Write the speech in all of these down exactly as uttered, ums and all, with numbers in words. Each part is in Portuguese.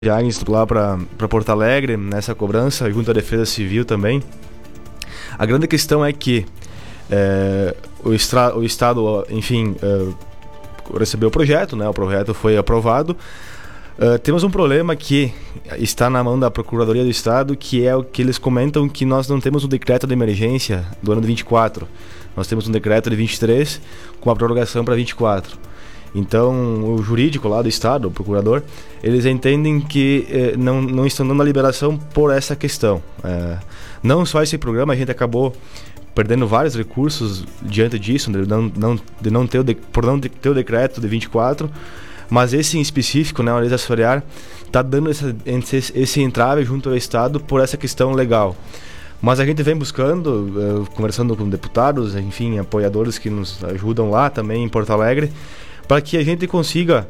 viagens lá para Porto Alegre, nessa cobrança, junto à Defesa Civil também. A grande questão é que é, o, extra, o Estado, enfim, é, recebeu o projeto, né? O projeto foi aprovado. Uh, temos um problema que está na mão da Procuradoria do Estado, que é o que eles comentam, que nós não temos um decreto de emergência do ano de vinte e quatro. Nós temos um decreto de vinte e três com a prorrogação para vinte e quatro. Então, o jurídico lá do Estado, o procurador, eles entendem que eh, não, não estão dando a liberação por essa questão. Eh, não só esse programa, a gente acabou perdendo vários recursos diante disso, de não, não, de não ter o de, por não ter o decreto de vinte e quatro, mas esse em específico, né, a Lei Açoriar, está dando esse, esse, esse entrave junto ao Estado por essa questão legal. Mas a gente vem buscando, uh, conversando com deputados, enfim, apoiadores que nos ajudam lá também em Porto Alegre, para que a gente consiga,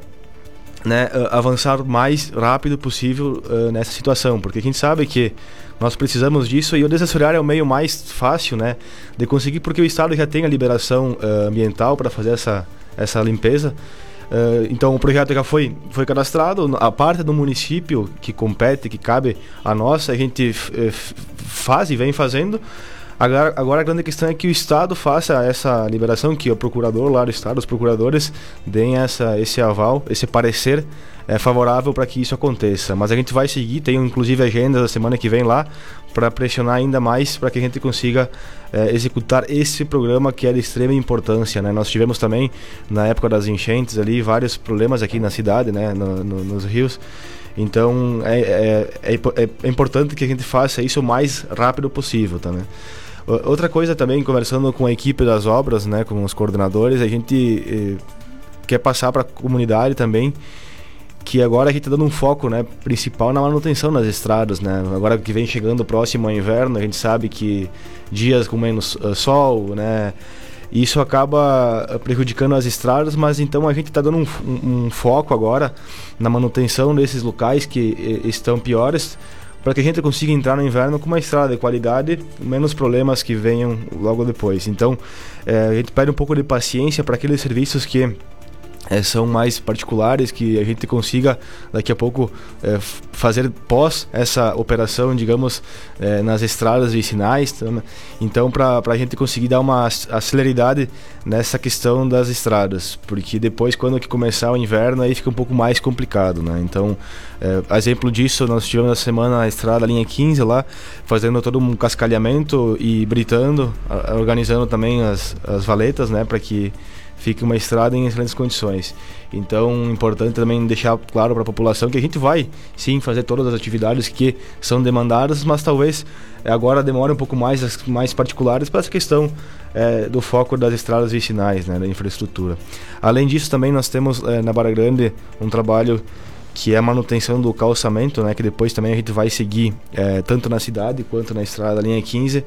né, uh, avançar o mais rápido possível uh, nessa situação, porque a gente sabe que nós precisamos disso e o desassoriar é o meio mais fácil, né, de conseguir, porque o Estado já tem a liberação uh, ambiental para fazer essa, essa limpeza. Uh, então o projeto já foi, foi cadastrado, a parte do município que compete, que cabe a nós, a gente f- faz e vem fazendo. Agora, agora a grande questão é que o Estado faça essa liberação, que o procurador lá do Estado, os procuradores, deem essa, esse aval, esse parecer é, favorável para que isso aconteça. Mas a gente vai seguir, tem inclusive agenda da semana que vem lá, para pressionar ainda mais para que a gente consiga é, executar esse programa que é de extrema importância, né? Nós tivemos também, na época das enchentes ali, vários problemas aqui na cidade, né? no, no, nos rios. Então é, é, é, é importante que a gente faça isso o mais rápido possível, tá, né? Outra coisa também, conversando com a equipe das obras, né, com os coordenadores, a gente eh, quer passar para a comunidade também que agora a gente está dando um foco, né, principal na manutenção das estradas, né? Agora que vem chegando próximo ao inverno, a gente sabe que dias com menos uh, sol, né, isso acaba prejudicando as estradas, mas então a gente está dando um, um, um foco agora na manutenção desses locais que eh, estão piores, para que a gente consiga entrar no inverno com uma estrada de qualidade, menos problemas que venham logo depois. Então, é, a gente pede um pouco de paciência para aqueles serviços que é, são mais particulares, que a gente consiga daqui a pouco é, fazer pós essa operação, digamos, é, nas estradas vicinais. Então, para a gente conseguir dar uma celeridade nessa questão das estradas, porque depois, quando que começar o inverno, aí fica um pouco mais complicado, né? Então, é, exemplo disso, nós tivemos essa semana a estrada linha quinze lá, fazendo todo um cascalhamento e britando, organizando também as, as valetas, né, para que fique uma estrada em excelentes condições. Então, importante também deixar claro para a população que a gente vai, sim, fazer todas as atividades que são demandadas, mas talvez agora demore um pouco mais, as mais particulares, para essa questão é, do foco das estradas vicinais, né, da infraestrutura. Além disso, também nós temos é, na Barra Grande um trabalho que é a manutenção do calçamento, né, que depois também a gente vai seguir é, tanto na cidade quanto na estrada linha quinze,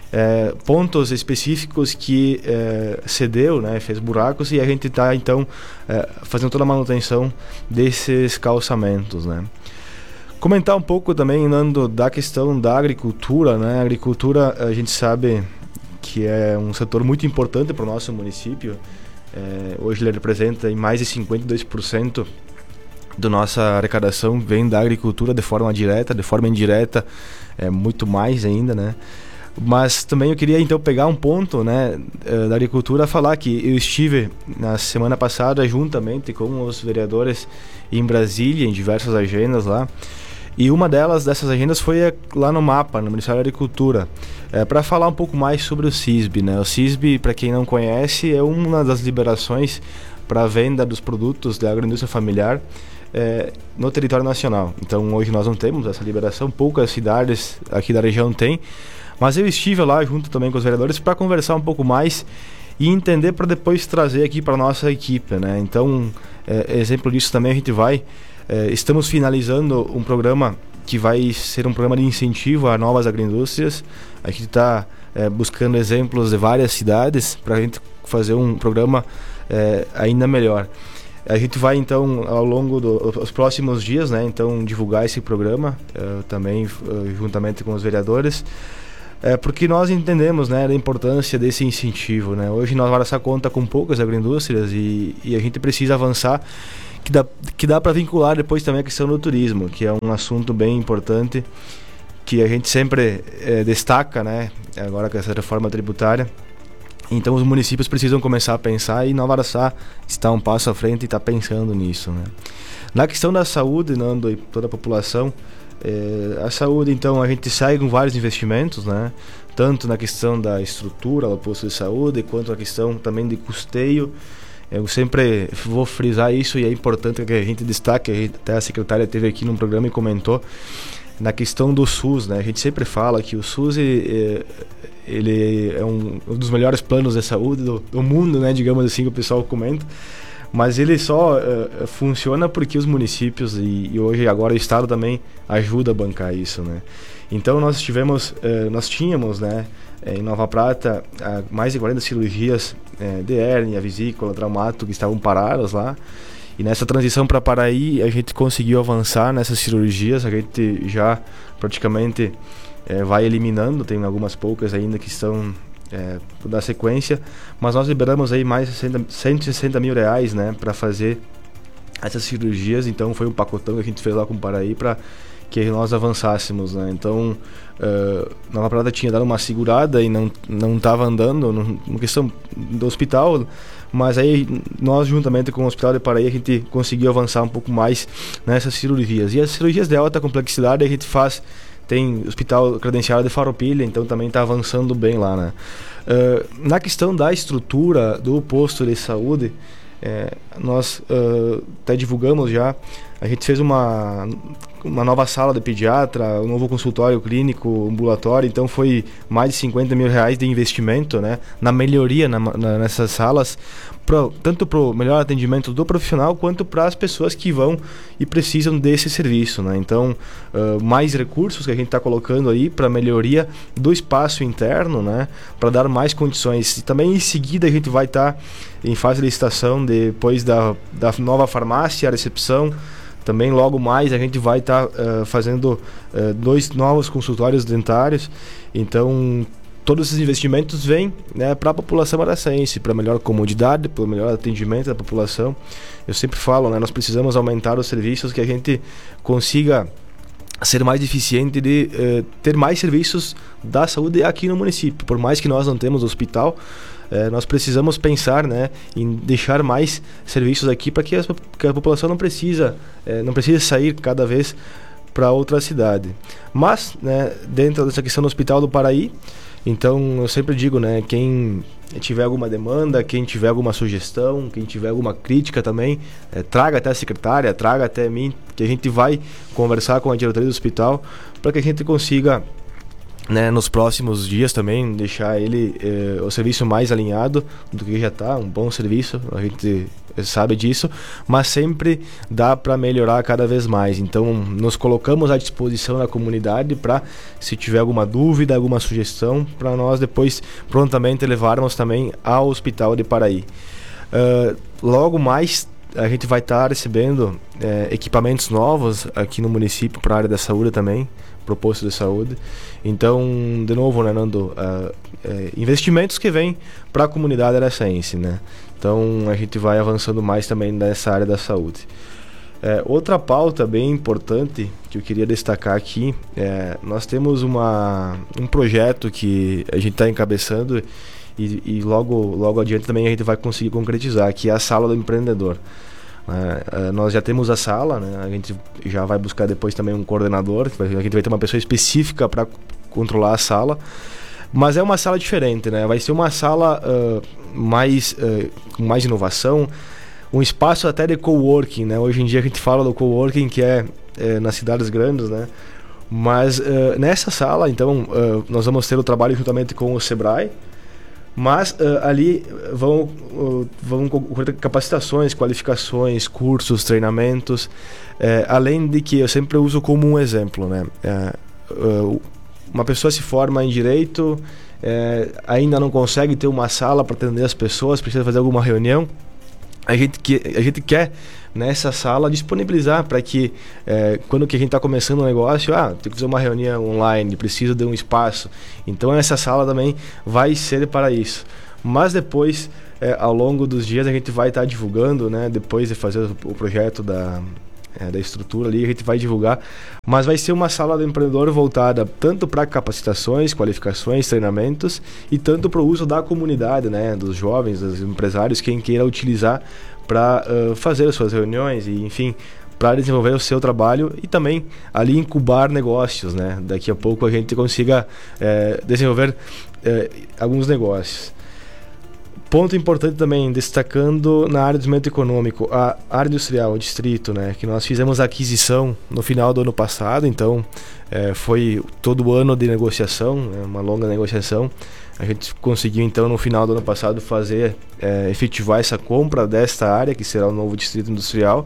É, pontos específicos que é, cedeu, né, fez buracos, e a gente está então é, fazendo toda a manutenção desses calçamentos, né. Comentar um pouco também, Nando, da questão da agricultura, né. A agricultura, a gente sabe que é um setor muito importante para o nosso município. É, hoje ele representa em mais de cinquenta e dois por cento da nossa arrecadação vem da agricultura de forma direta, de forma indireta é muito mais ainda, né. Mas também eu queria então pegar um ponto, né, da agricultura, falar que eu estive na semana passada juntamente com os vereadores em Brasília, em diversas agendas lá, e uma delas dessas agendas foi lá no MAPA, no Ministério da Agricultura, é, para falar um pouco mais sobre o CISB, né? O CISB, para quem não conhece, é uma das liberações para a venda dos produtos da agroindústria familiar é, no território nacional. Então hoje nós não temos essa liberação, poucas cidades aqui da região têm. Mas eu estive lá junto também com os vereadores para conversar um pouco mais e entender, para depois trazer aqui para a nossa equipe, né? Então, é, exemplo disso também, a gente vai... É, estamos finalizando um programa que vai ser um programa de incentivo a novas agroindústrias. A gente está é, buscando exemplos de várias cidades para a gente fazer um programa é, ainda melhor. A gente vai então ao longo dos do, próximos dias, né, então divulgar esse programa é, também é, juntamente com os vereadores. É porque nós entendemos, né, a importância desse incentivo, né? Hoje nós Araçá conta com poucas agroindústrias e, e a gente precisa avançar, que que dá, que dá para vincular depois também a questão do turismo, que é um assunto bem importante, que a gente sempre é, destaca, né, agora com essa reforma tributária. Então os municípios precisam começar a pensar, e Nova Araçá está um passo à frente e está pensando nisso, né. Na questão da saúde, Nando, e toda a população, é, a saúde, então, a gente segue com vários investimentos, né, tanto na questão da estrutura do posto de saúde, quanto na questão também de custeio. Eu sempre vou frisar isso, e é importante que a gente destaque, a gente, até a secretária esteve aqui num programa e comentou, na questão do SUS, né? A gente sempre fala que o SUS é, ele é um, um dos melhores planos de saúde do, do mundo, né? Digamos assim, que o pessoal comenta. Mas ele só uh, funciona porque os municípios e, e hoje agora o Estado também ajuda a bancar isso, né? Então nós tivemos, uh, nós tínhamos, né, em Nova Prata, uh, mais de quarenta cirurgias uh, de hérnia, vesícula, traumato, que estavam paradas lá. E nessa transição para Paraí, a gente conseguiu avançar nessas cirurgias, a gente já praticamente é, vai eliminando, tem algumas poucas ainda que estão é, da sequência, mas nós liberamos aí mais de cento e sessenta mil reais, né, para fazer essas cirurgias. Então foi um pacotão que a gente fez lá com o Paraí para que nós avançássemos, né? Então uh, Nova Prata tinha dado uma segurada e não não estava andando na questão do hospital, mas aí nós, juntamente com o Hospital de Paraí, a gente conseguiu avançar um pouco mais nessas cirurgias. E as cirurgias de alta complexidade a gente faz, tem hospital credenciado de Farroupilha, então também está avançando bem lá, né? Uh, na questão da estrutura do posto de saúde, é, nós uh, até divulgamos já, a gente fez uma, uma nova sala de pediatra, um novo consultório clínico, ambulatório, então foi mais de cinquenta mil reais de investimento, né, na melhoria na, na, nessas salas, pro, tanto para o melhor atendimento do profissional, quanto para as pessoas que vão e precisam desse serviço, né? Então, uh, mais recursos que a gente está colocando aí para melhoria do espaço interno, né, para dar mais condições. E também em seguida a gente vai estar tá em fase de licitação depois da, da nova farmácia, a recepção. Também logo mais a gente vai estar tá, uh, fazendo uh, dois novos consultórios dentários. Então todos esses investimentos vêm, né, para a população araçaense, para melhor comodidade, para melhor atendimento da população. Eu sempre falo, né, nós precisamos aumentar os serviços, que a gente consiga ser mais eficiente de uh, ter mais serviços da saúde aqui no município. Por mais que nós não temos hospital, É, nós precisamos pensar, né, em deixar mais serviços aqui para que, que a população não precisa, é, não precisa sair cada vez para outra cidade. Mas, né, dentro dessa questão do Hospital do Paraí, então eu sempre digo, né, quem tiver alguma demanda, quem tiver alguma sugestão, quem tiver alguma crítica também, é, traga até a secretária, traga até mim, que a gente vai conversar com a diretoria do hospital para que a gente consiga, né, nos próximos dias também deixar ele eh, o serviço mais alinhado do que já está, um bom serviço, a gente sabe disso, mas sempre dá para melhorar cada vez mais. Então nos colocamos à disposição da comunidade para, se tiver alguma dúvida, alguma sugestão, para nós depois prontamente levarmos também ao Hospital de Paraí. Uh, logo mais a gente vai estar tá recebendo eh, equipamentos novos aqui no município para a área da saúde também, pro posto de saúde. Então, de novo, né, Nando, uh, é, investimentos que vêm para a comunidade araçaense, né? Então a gente vai avançando mais também nessa área da saúde. É, outra pauta bem importante que eu queria destacar aqui, é, nós temos uma, um projeto que a gente está encabeçando e, e logo, logo adiante também a gente vai conseguir concretizar, que é a Sala do Empreendedor. Uh, nós já temos a sala, né? A gente já vai buscar depois também um coordenador, a gente vai ter uma pessoa específica para controlar a sala, mas é uma sala diferente, né? Vai ser uma sala uh, mais, uh, com mais inovação, um espaço até de coworking, né? Hoje em dia a gente fala do coworking, que é, é nas cidades grandes, né? Mas uh, nessa sala, então, uh, nós vamos ter o trabalho juntamente com o Sebrae, mas uh, ali vão, uh, vão ocorrer capacitações, qualificações, cursos, treinamentos, uh, além de que eu sempre uso como um exemplo, né? Uh, uh, uma pessoa se forma em Direito, uh, ainda não consegue ter uma sala para atender as pessoas, precisa fazer alguma reunião, a gente, que, a gente quer nessa sala disponibilizar para que é, quando que a gente está começando um negócio, ah, tem que fazer uma reunião online, precisa de um espaço, então essa sala também vai ser para isso. mas depois, é, ao longo dos dias, a gente vai estar tá divulgando, né? Depois de fazer o, o projeto da, é, da estrutura ali, a gente vai divulgar, mas vai ser uma sala do empreendedor voltada tanto para capacitações, qualificações, treinamentos, e tanto para o uso da comunidade, né? Dos jovens, dos empresários, quem queira utilizar para uh, fazer as suas reuniões e, enfim, para desenvolver o seu trabalho e também ali incubar negócios, né? Daqui a pouco a gente consiga é, desenvolver é, alguns negócios. Ponto importante também, destacando na área do desenvolvimento econômico, a área industrial, o distrito, né? Que nós fizemos a aquisição no final do ano passado, então é, foi todo o ano de negociação, é uma longa negociação. A gente conseguiu então no final do ano passado fazer, é, efetivar essa compra desta área, que será o novo distrito industrial.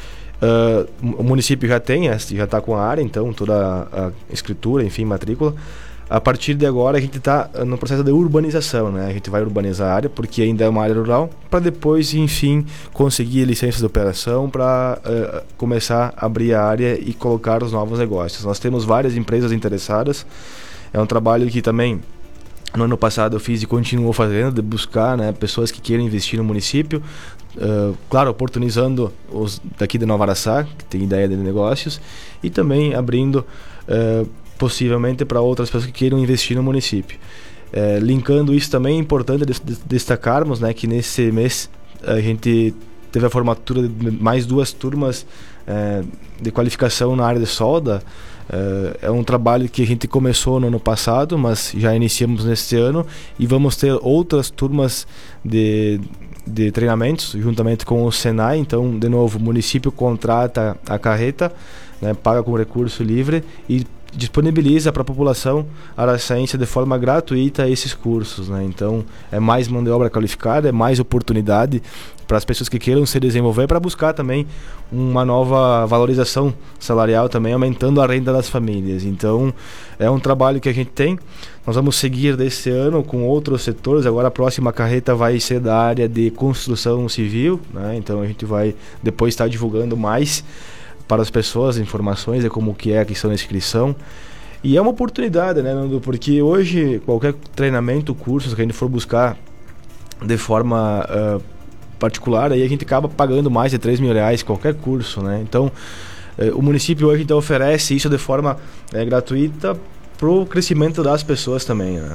Uh, o município já tem, já está com a área, então toda a, a escritura, enfim, matrícula. A partir de agora a gente está no processo de urbanização, né? A gente vai urbanizar a área porque ainda é uma área rural, para depois, enfim, conseguir licença de operação para uh, começar a abrir a área e colocar os novos negócios. Nós temos várias empresas interessadas, é um trabalho que também no ano passado eu fiz e continuo fazendo, de buscar, né, pessoas que queiram investir no município, uh, claro, oportunizando os daqui de Nova Araçá, que tem ideia de negócios, e também abrindo uh, possivelmente para outras pessoas que queiram investir no município. Uh, linkando isso também é importante destacarmos, né, que nesse mês a gente teve a formatura de mais duas turmas uh, de qualificação na área de solda. Uh, é um trabalho que a gente começou no ano passado, mas já iniciamos neste ano e vamos ter outras turmas de, de treinamentos juntamente com o Senai. Então, de novo, o município contrata a carreta, né, paga com recurso livre e disponibiliza para a população araçaense de forma gratuita esses cursos, né? Então é mais mão de obra qualificada, é mais oportunidade para as pessoas que queiram se desenvolver, para buscar também uma nova valorização salarial, também aumentando a renda das famílias. Então é um trabalho que a gente tem. Nós vamos seguir desse ano com outros setores. Agora a próxima carreta vai ser da área de construção civil, né? Então a gente vai depois estar divulgando mais para as pessoas informações de como que é a questão da inscrição. E é uma oportunidade, né, Nando? Porque hoje qualquer treinamento, curso que a gente for buscar de forma uh, particular, aí a gente acaba pagando mais de três mil reais qualquer curso, né? Então uh, o município hoje então oferece isso de forma uh, gratuita para o crescimento das pessoas também, né?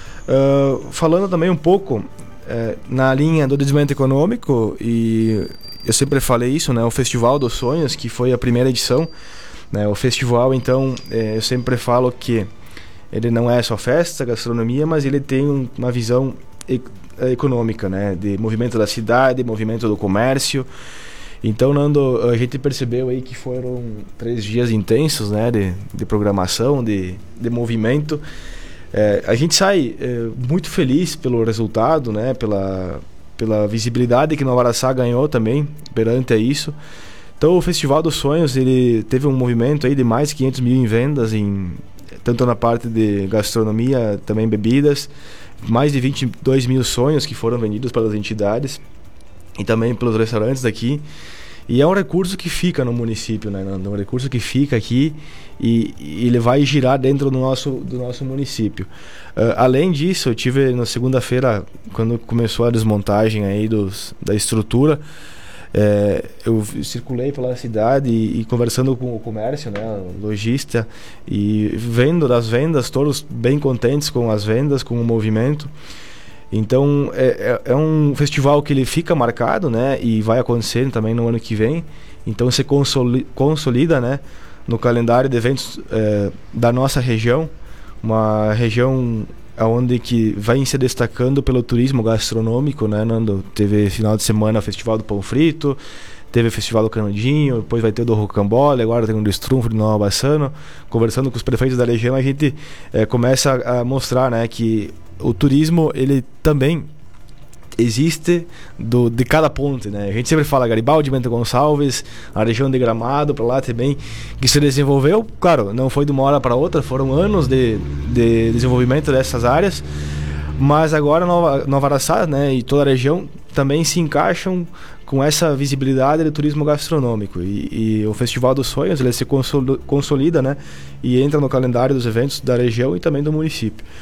Uh, falando também um pouco uh, na linha do desenvolvimento econômico, e eu sempre falei isso, né? O Festival dos Sonhos, que foi a primeira edição, né? O festival, então, é, eu sempre falo que ele não é só festa, gastronomia, mas ele tem um, uma visão e, econômica, né? De movimento da cidade, movimento do comércio. Então, Nando, a gente percebeu aí que foram três dias intensos, né? De, de programação, de, de movimento. É, a gente sai é, muito feliz pelo resultado, né? Pela... pela visibilidade que Nova Araçá ganhou também perante a isso. Então o Festival dos Sonhos, ele teve um movimento aí de mais de quinhentos mil em vendas, em, tanto na parte de gastronomia, também bebidas, mais de vinte e dois mil sonhos que foram vendidos pelas entidades e também pelos restaurantes daqui. E é um recurso que fica no município, né? É um recurso que fica aqui e, e ele vai girar dentro do nosso, do nosso município. Uh, além disso, eu tive na segunda-feira, quando começou a desmontagem aí dos, da estrutura, é, eu circulei pela cidade e, e conversando com o comércio, né, o lojista, e vendo das vendas, todos bem contentes com as vendas, com o movimento. Então é, é, é um festival que ele fica marcado, né, e vai acontecer também no ano que vem. Então se consolida, consolida, né, no calendário de eventos é, da nossa região, uma região onde que vai se destacando pelo turismo gastronômico, né, Nando? Teve final de semana o Festival do Pão Frito, teve o Festival do Canudinho, depois vai ter o do Rocambole, agora tem o do Estrunfo de Nova Bassano. Conversando com os prefeitos da região, a gente é, começa a, a mostrar, né, que o turismo, ele também existe do, de cada ponte, né? A gente sempre fala Garibaldi, Bento Gonçalves, a região de Gramado, para lá também, que se desenvolveu. Claro, não foi de uma hora para outra, foram anos de, de desenvolvimento dessas áreas, mas agora Nova, Nova Araçá, né, e toda a região também se encaixam com essa visibilidade do turismo gastronômico. E, e o Festival dos Sonhos, ele se consolida, né, e entra no calendário dos eventos da região e também do município.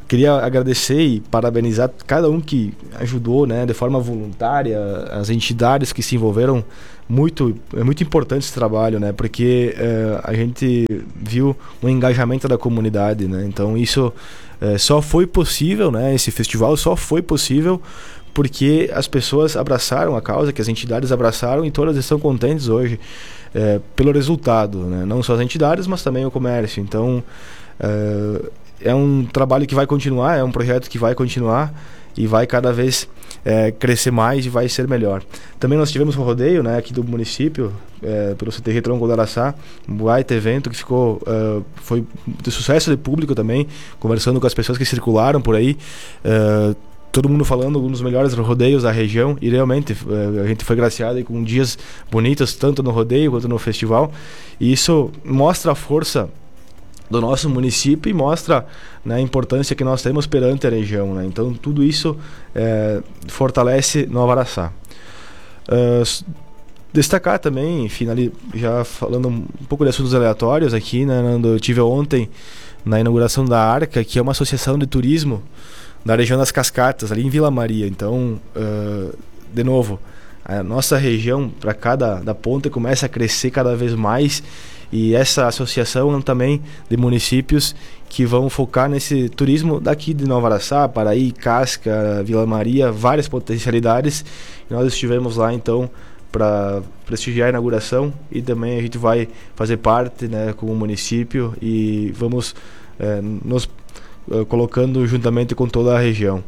queria agradecer e parabenizar cada um que ajudou, né, de forma voluntária, as entidades que se envolveram. Muito, é muito importante esse trabalho, né, porque é, a gente viu um engajamento da comunidade, né, então isso é, só foi possível, né, esse festival só foi possível porque as pessoas abraçaram a causa, que as entidades abraçaram, e todas estão contentes hoje é, pelo resultado, né, não só as entidades, mas também o comércio. Então é, é um trabalho que vai continuar, é um projeto que vai continuar e vai cada vez é, crescer mais e vai ser melhor. Também nós tivemos um rodeio, né, aqui do município, é, pelo C T R Tronco do Araçá, um baita evento que ficou, uh, foi de sucesso de público também, conversando com as pessoas que circularam por aí, uh, todo mundo falando um dos melhores rodeios da região, e realmente uh, a gente foi graciado aí com dias bonitos, tanto no rodeio quanto no festival, e isso mostra a força do nosso município e mostra, né, a importância que nós temos perante a região, né? Então tudo isso é, fortalece Nova Araçá. Uh, destacar também, finali, já falando um pouco de assuntos aleatórios aqui, né, Nando, eu tive ontem na inauguração da Arca, que é uma associação de turismo da região das Cascatas, ali em Vila Maria. Então, uh, de novo, a nossa região, para cada da ponta, começa a crescer cada vez mais. E essa associação também de municípios que vão focar nesse turismo daqui de Nova Araçá, Paraí, Casca, Vila Maria, várias potencialidades. E nós estivemos lá então para prestigiar a inauguração, e também a gente vai fazer parte, né, com o município, e vamos é, nos é, colocando juntamente com toda a região.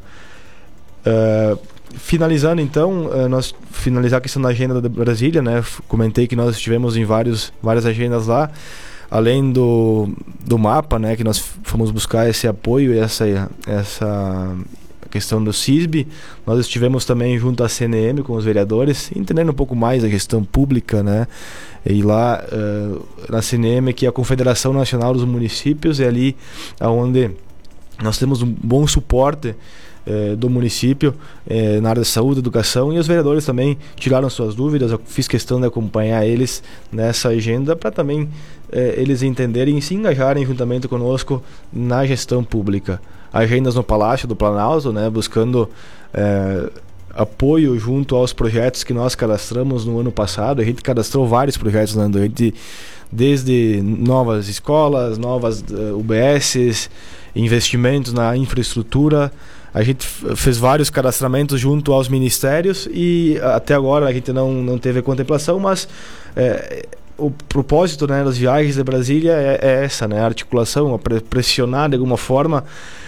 É, Finalizando então, nós finalizar a questão da agenda da Brasília, né? Comentei que nós estivemos em vários, várias agendas lá, além do, do mapa, né? Que nós fomos buscar esse apoio e essa, essa questão do C I S B. Nós estivemos também junto à C N M com os vereadores, entendendo um pouco mais a questão pública, né? E lá uh, na C N M, que é a Confederação Nacional dos Municípios, é ali onde nós temos um bom suporte do município eh, na área de saúde, educação, e os vereadores também tiraram suas dúvidas. Eu fiz questão de acompanhar eles nessa agenda para também eh, eles entenderem e se engajarem juntamente conosco na gestão pública. Agendas no Palácio do Planalto, né, buscando eh, apoio junto aos projetos que nós cadastramos no ano passado. A gente cadastrou vários projetos, Nando, a gente, desde novas escolas, novas uh, U B Ss, investimentos na infraestrutura. A gente fez vários cadastramentos junto aos ministérios, e até agora a gente não, não teve contemplação, mas é, o propósito, né, das viagens de Brasília é, é essa, né, a articulação, a pressionar de alguma forma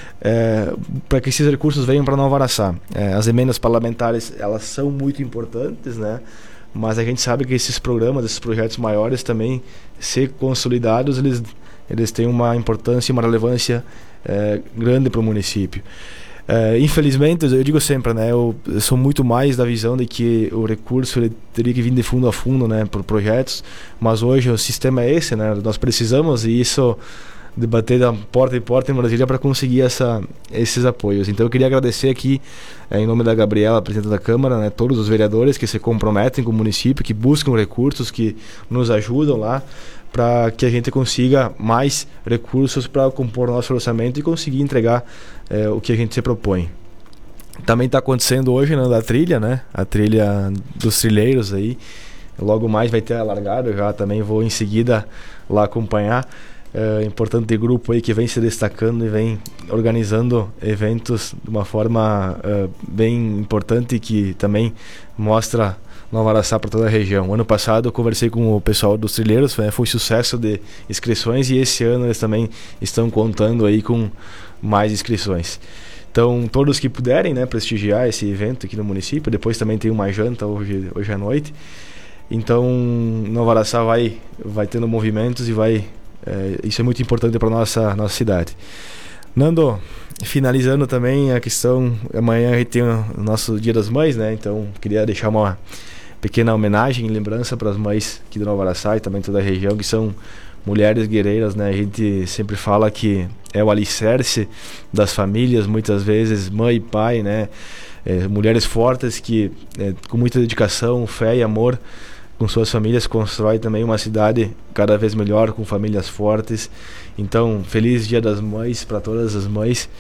é, para que esses recursos venham para Nova Araçá. É, as emendas parlamentares, elas são muito importantes, né, mas a gente sabe que esses programas, esses projetos maiores também, ser consolidados, eles, eles têm uma importância e uma relevância é, grande para o município. Uh, infelizmente, eu digo sempre, né, eu, eu sou muito mais da visão de que o recurso ele teria que vir de fundo a fundo, né, por projetos, mas hoje o sistema é esse, né, nós precisamos, e isso, debater da porta em porta em Brasília para conseguir essa, esses apoios. Então eu queria agradecer aqui, é, em nome da Gabriela, presidente da Câmara, né, todos os vereadores que se comprometem com o município, que buscam recursos, que nos ajudam lá, para que a gente consiga mais recursos para compor o nosso orçamento e conseguir entregar é, o que a gente se propõe. Também está acontecendo hoje, né, da trilha, né, a trilha dos trilheiros aí, logo mais vai ter a largada, já também vou em seguida lá acompanhar. É, importante grupo aí que vem se destacando e vem organizando eventos de uma forma é, bem importante, que também mostra Nova Araçá para toda a região. Ano passado eu conversei com o pessoal dos trilheiros, foi, foi sucesso de inscrições, e esse ano eles também estão contando aí com mais inscrições. Então, todos que puderem, né, prestigiar esse evento aqui no município. Depois também tem uma janta hoje, hoje à noite. Então, Nova Araçá vai, vai tendo movimentos e vai... É, isso é muito importante para nossa nossa cidade. Nando, finalizando também a questão, amanhã a gente tem o nosso Dia das Mães, né? Então queria deixar uma pequena homenagem e lembrança para as mães aqui de Nova Araçá e também toda a região, que são mulheres guerreiras, né? A gente sempre fala que é o alicerce das famílias, muitas vezes mãe e pai, né? É, mulheres fortes que é, com muita dedicação, fé e amor com suas famílias, constrói também uma cidade cada vez melhor, com famílias fortes. Então, feliz Dia das Mães para todas as mães.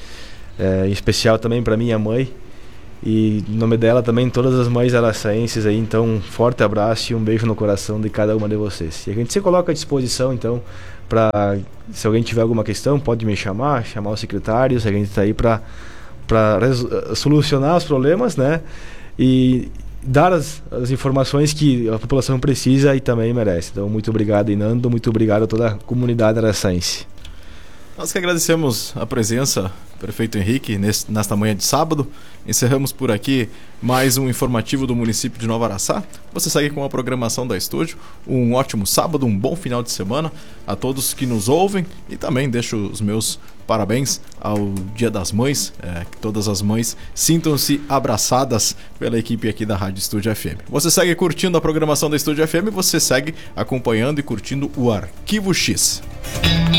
é, em especial também para minha mãe. E em nome dela também, todas as mães araçaenses aí, então um forte abraço e um beijo no coração de cada uma de vocês. E a gente se coloca à disposição, então, para se alguém tiver alguma questão, pode me chamar, chamar os secretários, a gente está aí para para solucionar os problemas, né? E dar as, as informações que a população precisa e também merece. Então, muito obrigado, Inando, muito obrigado a toda a comunidade araçaense. Nós que agradecemos a presença, prefeito Henrique, nesse, nesta manhã de sábado. Encerramos por aqui mais um informativo do município de Nova Araçá. Você segue com a programação da Estúdio. Um ótimo sábado, um bom final de semana a todos que nos ouvem. E também deixo os meus parabéns ao Dia das Mães. É, que todas as mães sintam-se abraçadas pela equipe aqui da Rádio Estúdio F M. Você segue curtindo a programação da Estúdio F M, você segue acompanhando e curtindo o Arquivo X.